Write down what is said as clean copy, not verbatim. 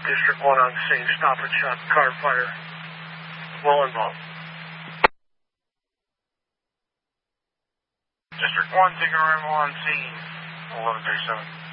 District 1 on scene, stop and shot, car fire. Well involved. District 1, taking arrival on scene, 1137.